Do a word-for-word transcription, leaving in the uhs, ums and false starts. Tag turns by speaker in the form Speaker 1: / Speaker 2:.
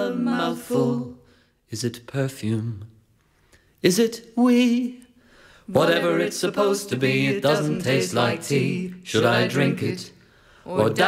Speaker 1: a mouthful? Is it perfume? Is it we? Whatever it's supposed to be, it doesn't taste like tea. Should I drink it? Or